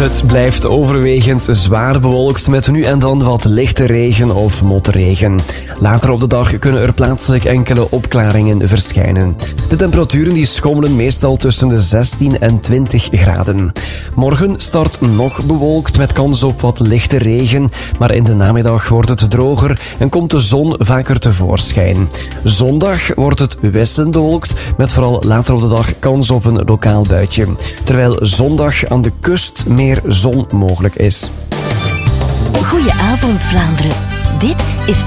Het blijft overwegend zwaar bewolkt met nu en dan wat lichte regen of motregen. Later op de dag kunnen er plaatselijk enkele opklaringen verschijnen. De temperaturen die schommelen meestal tussen de 16 en 20 graden. Morgen start nog bewolkt met kans op wat lichte regen, maar in de namiddag wordt het droger en komt de zon vaker tevoorschijn. Zondag wordt het wisselend bewolkt met vooral later op de dag kans op een lokaal buitje. Terwijl zondag aan de kust meer zon mogelijk is. Goedenavond Vlaanderen. Dit is